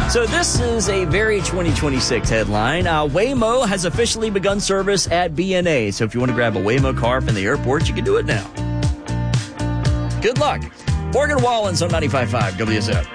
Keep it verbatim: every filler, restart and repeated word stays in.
So this is a very twenty twenty-six headline. Uh, Waymo has officially begun service at B N A. So if you want to grab a Waymo car from the airport, you can do it now. Good luck. Morgan Wallens on ninety-five point five W S F.